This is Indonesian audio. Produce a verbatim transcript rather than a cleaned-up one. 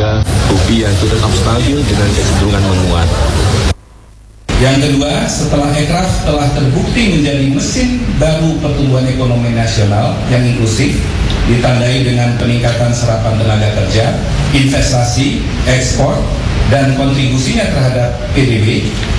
harga rupiah itu tetap stabil dengan kecenderungan menguat. Yang kedua, setelah Ekraf telah terbukti menjadi mesin baru pertumbuhan ekonomi nasional yang inklusif, ditandai dengan peningkatan serapan tenaga kerja, investasi, ekspor, dan kontribusinya terhadap P D B,